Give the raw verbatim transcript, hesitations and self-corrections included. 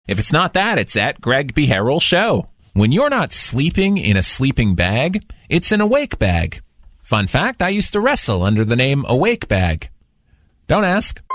If it's not that, it's at Greg B. Harrell Show. When you're not sleeping in a sleeping bag, it's an awake bag. Fun fact, I used to wrestle under the name Awake Bag. Don't ask.